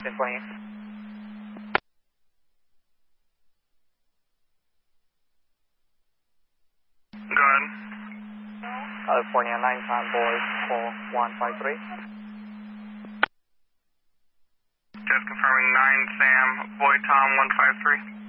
Washington 20. Go ahead. California 9 time boys 4153. Just confirming 9 Sam, boy Tom 153.